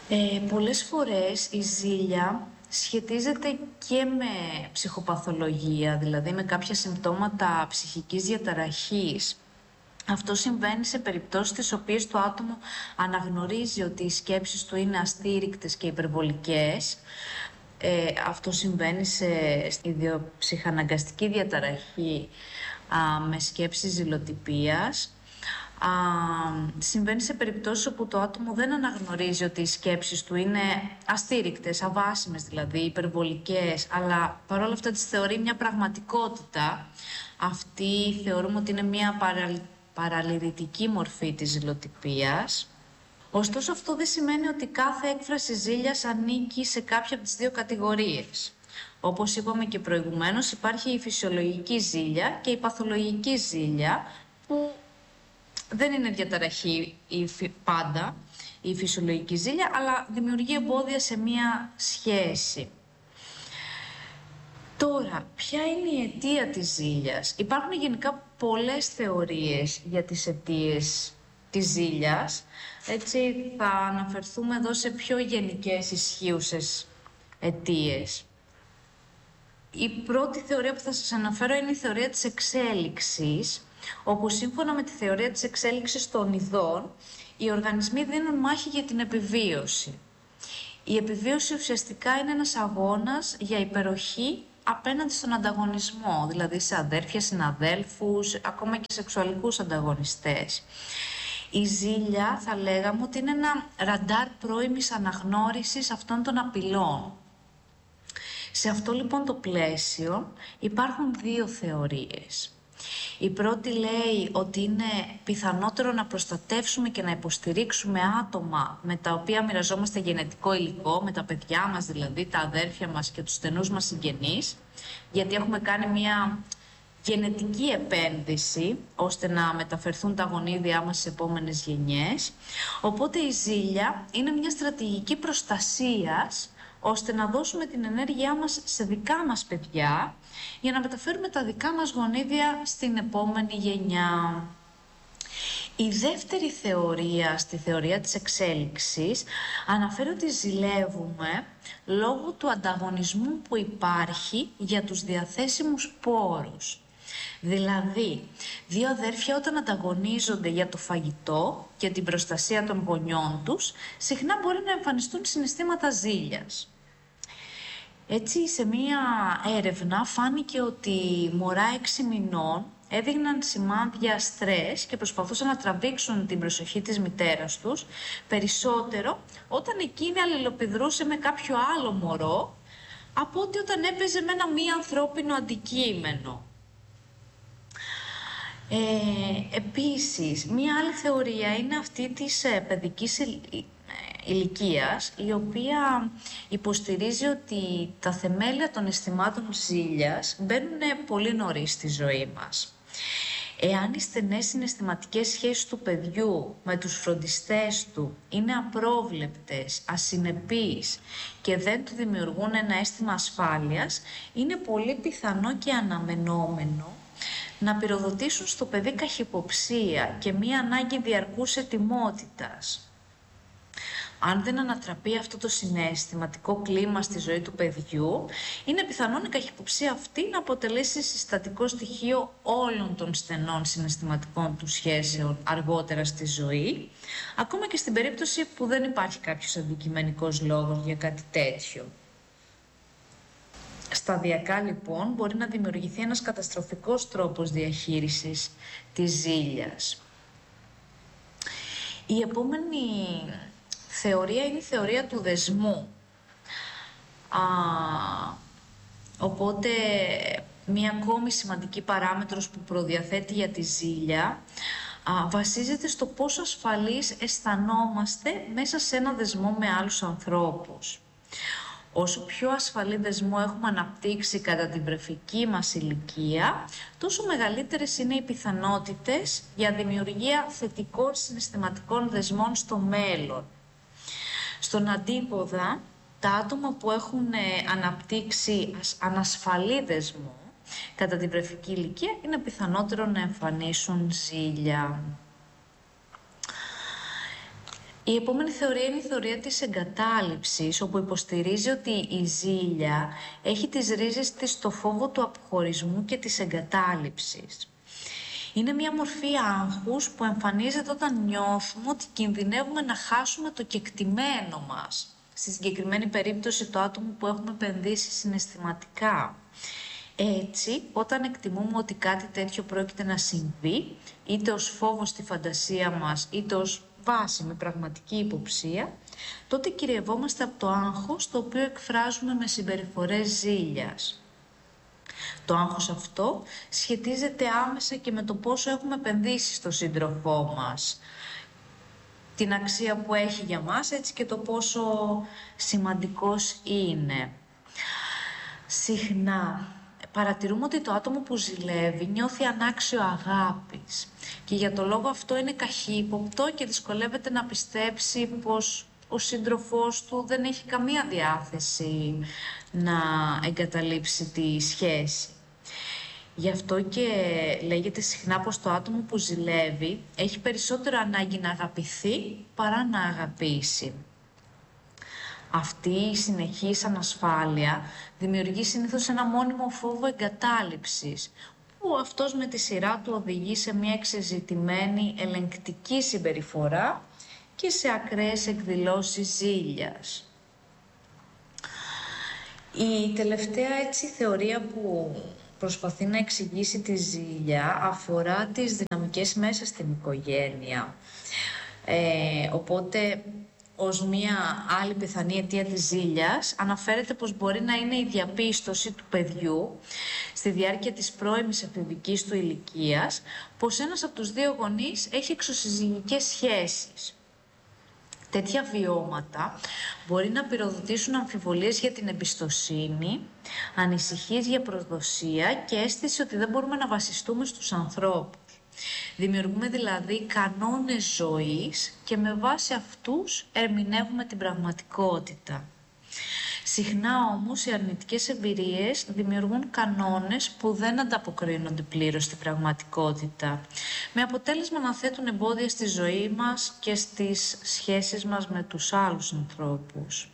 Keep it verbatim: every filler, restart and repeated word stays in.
Ε, πολλές φορές η ζήλια σχετίζεται και με ψυχοπαθολογία, δηλαδή με κάποια συμπτώματα ψυχικής διαταραχής. Αυτό συμβαίνει σε περιπτώσεις τις οποίες το άτομο αναγνωρίζει ότι οι σκέψεις του είναι αστήρικτες και υπερβολικές. Ε, αυτό συμβαίνει σε ιδιοψυχαναγκαστική διαταραχή α, με σκέψεις ζηλοτυπίας. Α, συμβαίνει σε περιπτώσεις όπου το άτομο δεν αναγνωρίζει ότι οι σκέψεις του είναι αστήρικτες, αβάσιμες δηλαδή, υπερβολικές, αλλά παρόλα αυτά τις θεωρεί μια πραγματικότητα. Αυτή θεωρούμε ότι είναι μια παραλ... παραλυρητική μορφή της ζηλοτυπίας. Ωστόσο αυτό δεν σημαίνει ότι κάθε έκφραση ζήλιας ανήκει σε κάποια από τις δύο κατηγορίες. Όπως είπαμε και προηγουμένως, υπάρχει η φυσιολογική ζήλια και η παθολογική ζήλια, που δεν είναι διαταραχή η πάντα η φυσιολογική ζήλια, αλλά δημιουργεί εμπόδια σε μία σχέση. Τώρα, ποια είναι η αιτία της ζήλιας? Υπάρχουν γενικά πολλές θεωρίες για τις αιτίες της ζήλιας. Έτσι θα αναφερθούμε εδώ σε πιο γενικές ισχύουσες αιτίες. Η πρώτη θεωρία που θα σας αναφέρω είναι η θεωρία της εξέλιξης, όπου σύμφωνα με τη θεωρία της εξέλιξης των ειδών, οι οργανισμοί δίνουν μάχη για την επιβίωση. Η επιβίωση ουσιαστικά είναι ένας αγώνας για υπεροχή απέναντι στον ανταγωνισμό, δηλαδή σε αδέρφια, συναδέλφους, ακόμα και σεξουαλικούς ανταγωνιστές. Η ζήλια θα λέγαμε ότι είναι ένα ραντάρ πρώιμης αναγνώρισης αυτών των απειλών. Σε αυτό λοιπόν το πλαίσιο υπάρχουν δύο θεωρίες. Η πρώτη λέει ότι είναι πιθανότερο να προστατεύσουμε και να υποστηρίξουμε άτομα με τα οποία μοιραζόμαστε γενετικό υλικό, με τα παιδιά μας δηλαδή, τα αδέρφια μας και τους στενούς μας συγγενείς, γιατί έχουμε κάνει μια γενετική επένδυση ώστε να μεταφερθούν τα γονίδια μας στις επόμενες γενιές. Οπότε η ζήλια είναι μια στρατηγική προστασίας ώστε να δώσουμε την ενέργειά μας σε δικά μας παιδιά για να μεταφέρουμε τα δικά μας γονίδια στην επόμενη γενιά. Η δεύτερη θεωρία, στη θεωρία της εξέλιξης, αναφέρει ότι ζηλεύουμε λόγω του ανταγωνισμού που υπάρχει για τους διαθέσιμους πόρους. Δηλαδή, δύο αδέρφια όταν ανταγωνίζονται για το φαγητό και την προστασία των γονιών τους, συχνά μπορεί να εμφανιστούν συναισθήματα ζήλιας. Έτσι, σε μία έρευνα φάνηκε ότι μωρά έξι μηνών έδειχναν σημάδια στρες και προσπαθούσαν να τραβήξουν την προσοχή της μητέρας τους περισσότερο όταν εκείνη αλληλοπιδρούσε με κάποιο άλλο μωρό από ότι όταν έπαιζε με ένα μη ανθρώπινο αντικείμενο. Ε, επίσης, μία άλλη θεωρία είναι αυτή της ε, παιδικής ηλικίας, η οποία υποστηρίζει ότι τα θεμέλια των αισθημάτων ζήλιας μπαίνουν πολύ νωρίς στη ζωή μας. Εάν οι στενές συναισθηματικές σχέσεις του παιδιού με τους φροντιστές του είναι απρόβλεπτες, ασυνεπείς και δεν του δημιουργούν ένα αίσθημα ασφάλειας, είναι πολύ πιθανό και αναμενόμενο να πυροδοτήσουν στο παιδί καχυποψία και μία ανάγκη διαρκούς ετοιμότητας. Αν δεν ανατραπεί αυτό το συναισθηματικό κλίμα στη ζωή του παιδιού, είναι πιθανόν η καχυποψία αυτή να αποτελέσει συστατικό στοιχείο όλων των στενών συναισθηματικών του σχέσεων αργότερα στη ζωή, ακόμα και στην περίπτωση που δεν υπάρχει κάποιος αντικειμενικός λόγος για κάτι τέτοιο. Σταδιακά λοιπόν μπορεί να δημιουργηθεί ένας καταστροφικός τρόπος διαχείρισης της ζήλιας. Η επόμενη θεωρία είναι η θεωρία του δεσμού. Α, οπότε μία ακόμη σημαντική παράμετρος που προδιαθέτει για τη ζήλια α, βασίζεται στο πόσο ασφαλείς αισθανόμαστε μέσα σε ένα δεσμό με άλλους ανθρώπους. Όσο πιο ασφαλή δεσμό έχουμε αναπτύξει κατά την βρεφική μας ηλικία, τόσο μεγαλύτερες είναι οι πιθανότητες για δημιουργία θετικών συναισθηματικών δεσμών στο μέλλον. Στον αντίποδα, τα άτομα που έχουν αναπτύξει ανασφαλή δεσμό κατά την βρεφική ηλικία είναι πιθανότερο να εμφανίσουν ζήλια. Η επόμενη θεωρία είναι η θεωρία της εγκατάλειψης, όπου υποστηρίζει ότι η ζήλια έχει τις ρίζες της στο φόβο του αποχωρισμού και της εγκατάλειψης. Είναι μια μορφή άγχους που εμφανίζεται όταν νιώθουμε ότι κινδυνεύουμε να χάσουμε το κεκτημένο μας. Στη συγκεκριμένη περίπτωση το άτομο που έχουμε επενδύσει συναισθηματικά. Έτσι, όταν εκτιμούμε ότι κάτι τέτοιο πρόκειται να συμβεί, είτε ως φόβο στη φαντασία μας, είτε ως βάση με πραγματική υποψία, τότε κυριευόμαστε από το άγχος, το οποίο εκφράζουμε με συμπεριφορές ζήλιας. Το άγχος αυτό σχετίζεται άμεσα και με το πόσο έχουμε επενδύσει στο σύντροφό μας, την αξία που έχει για μας, έτσι και το πόσο σημαντικός είναι. Συχνά παρατηρούμε ότι το άτομο που ζηλεύει νιώθει ανάξιο αγάπης και για το λόγο αυτό είναι καχύποπτο και δυσκολεύεται να πιστέψει πως ο σύντροφός του δεν έχει καμία διάθεση να εγκαταλείψει τη σχέση. Γι' αυτό και λέγεται συχνά πως το άτομο που ζηλεύει έχει περισσότερο ανάγκη να αγαπηθεί παρά να αγαπήσει. Αυτή η συνεχής ανασφάλεια δημιουργεί συνήθως ένα μόνιμο φόβο εγκατάλειψης, που αυτός με τη σειρά του οδηγεί σε μια εξεζητημένη ελεγκτική συμπεριφορά και σε ακραίες εκδηλώσεις ζήλιας. Η τελευταία έτσι θεωρία που προσπαθεί να εξηγήσει τη ζήλια αφορά τις δυναμικές μέσα στην οικογένεια. Ε, οπότε, ως μία άλλη πιθανή αιτία της ζήλιας, αναφέρεται πως μπορεί να είναι η διαπίστωση του παιδιού στη διάρκεια της πρώιμης εφηβικής του ηλικίας, πως ένας από τους δύο γονείς έχει εξωσυζυγικές σχέσεις. Τέτοια βιώματα μπορεί να πυροδοτήσουν αμφιβολίες για την εμπιστοσύνη, ανησυχίες για προδοσία και αίσθηση ότι δεν μπορούμε να βασιστούμε στους ανθρώπους. Δημιουργούμε δηλαδή κανόνες ζωής και με βάση αυτούς ερμηνεύουμε την πραγματικότητα. Συχνά όμως οι αρνητικές εμπειρίες δημιουργούν κανόνες που δεν ανταποκρίνονται πλήρως στην πραγματικότητα, με αποτέλεσμα να θέτουν εμπόδια στη ζωή μας και στις σχέσεις μας με τους άλλους ανθρώπους.